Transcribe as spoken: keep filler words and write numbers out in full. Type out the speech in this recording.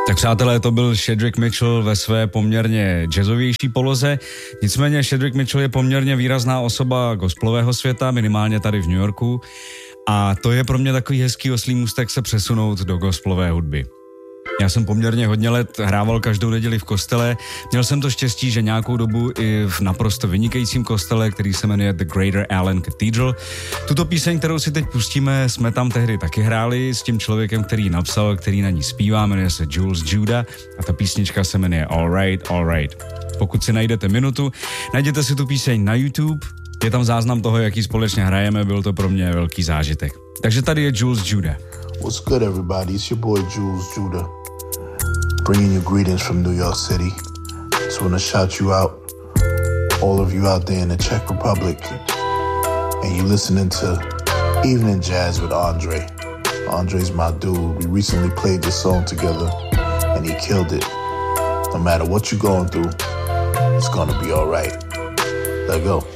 Tak přátelé, to byl Cedric Mitchell ve své poměrně jazzovější poloze. Nicméně Cedric Mitchell je poměrně výrazná osoba gospelového světa, minimálně tady v New Yorku. A to je pro mě takový hezký oslý můstek se přesunout do gospelové hudby. Já jsem poměrně hodně let hrával každou neděli v kostele. Měl jsem to štěstí, že nějakou dobu i v naprosto vynikajícím kostele, který se jmenuje The Greater Allen Cathedral. Tuto píseň, kterou si teď pustíme, jsme tam tehdy taky hráli s tím člověkem, který napsal, který na ní zpívá, jmenuje se Jules Judah a ta písnička se jmenuje All Right, All Right. Pokud si najdete minutu, najděte si tu píseň na YouTube, je tam záznam toho, jaký společně hrajeme, byl to pro mě velký zážitek. Takže tady je Jules Judah. What's good, everybody? It's your boy Jules Judah, bringing you greetings from New York City. Just want to shout you out, all of you out there in the Czech Republic, and you listening to Evening Jazz with Andre. Andre's my dude. We recently played this song together, and he killed it. No matter what you're going through, it's gonna be all right. Let go.